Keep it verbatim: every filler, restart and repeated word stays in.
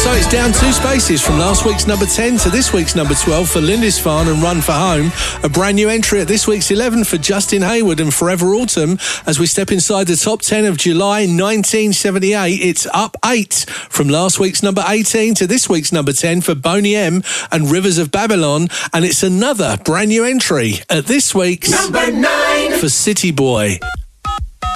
So it's down two spaces from last week's number ten to this week's number twelve for Lindisfarne and Run for Home. A brand new entry at this week's eleven for Justin Hayward and Forever Autumn. As we step inside the top ten of July nineteen seventy-eight, it's up eight from last week's number eighteen to this week's number ten for Boney M and Rivers of Babylon. And it's another brand new entry at this week's number nine for City Boy.